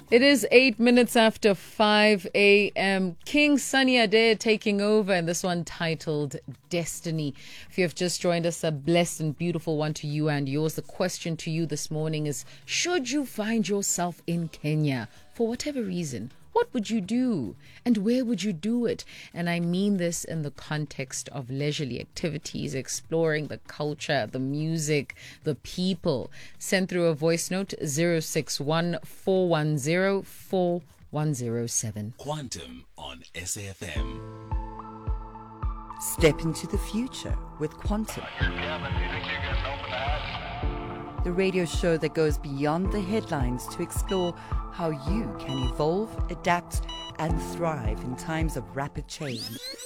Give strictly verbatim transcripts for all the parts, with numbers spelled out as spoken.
It is eight minutes after five a.m. King Sunny Ade taking over, and this one titled Destiny. If you have just joined us, a blessed and beautiful one to you and yours. The question to you this morning is, should you find yourself in Kenya for whatever reason? What would you do? And where would you do it? And I mean this in the context of leisurely activities, exploring the culture, the music, the people. Send through a voice note, zero six one, four one zero, four one zero seven. Quantum on S A F M. Step into the future with Quantum. The radio show that goes beyond the headlines to explore how you can evolve, adapt, and thrive in times of rapid change.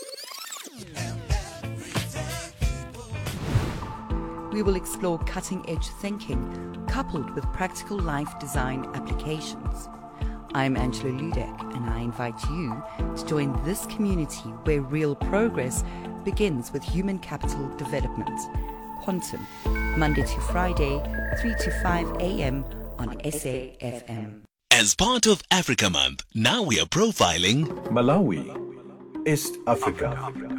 We will explore cutting-edge thinking coupled with practical life design applications. I'm Angela Ludek, and I invite you to join this community where real progress begins with human capital development. Quantum, Monday to Friday, three to five a.m. on S A F M. As part of Africa Month, now we are profiling Malawi, East Africa.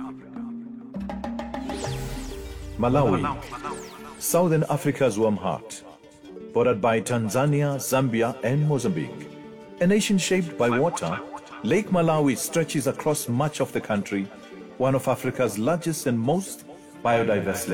Malawi, Southern Africa's warm heart, bordered by Tanzania, Zambia, and Mozambique. A nation shaped by water, Lake Malawi stretches across much of the country, one of Africa's largest and most biodiverse lakes.